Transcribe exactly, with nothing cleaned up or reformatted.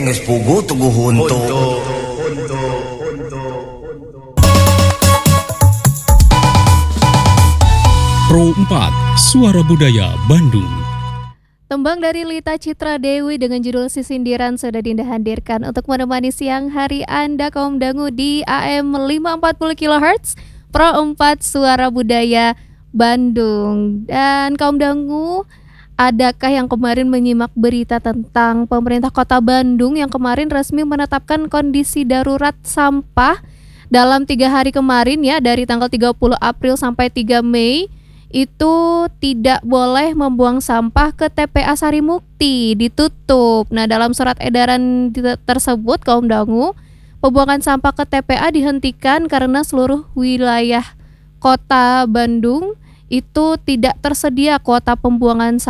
geus pugu tugu huntu. Pro empat Suara Budaya Bandung. Tembang dari Lita Citra Dewi dengan judul Sisindiran sudah dihadirkan untuk menemani siang hari Anda kaum dangu di A M lima empat puluh kilohertz Pro empat Suara Budaya Bandung. Dan kaum dangu, adakah yang kemarin menyimak berita tentang pemerintah Kota Bandung yang kemarin resmi menetapkan kondisi darurat sampah dalam tiga hari kemarin ya, dari tanggal tiga puluh April sampai tiga Mei itu tidak boleh membuang sampah ke T P A Sarimukti, ditutup. Nah, dalam surat edaran tersebut kaum dangu, pembuangan sampah ke T P A dihentikan karena seluruh wilayah Kota Bandung itu tidak tersedia kuota pembuangan sampah